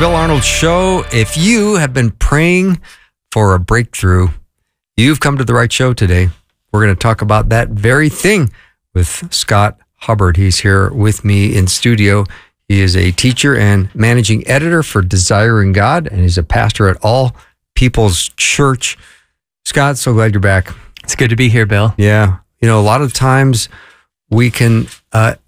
Bill Arnold Show. If you have been praying for a breakthrough, you've come to the right show today. We're going to talk about that very thing with Scott Hubbard. He's here with me in studio. He is a teacher and managing editor for Desiring God, and he's a pastor at All People's Church. Scott, so glad you're back. It's good to be here, Bill. Yeah. You know, a lot of times we can